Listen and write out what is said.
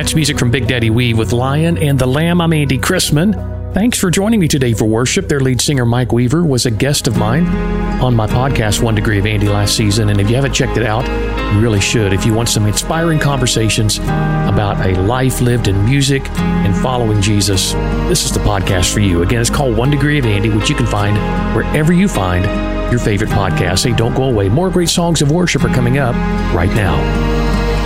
That's music from Big Daddy Weave with Lion and the Lamb. I'm Andy Chrisman. Thanks for joining me today for worship. Their lead singer, Mike Weaver, was a guest of mine on my podcast, One Degree of Andy, last season. And if you haven't checked it out, you really should. If you want some inspiring conversations about a life lived in music and following Jesus, this is the podcast for you. Again, it's called One Degree of Andy, which you can find wherever you find your favorite podcast. Hey, don't go away. More great songs of worship are coming up right now.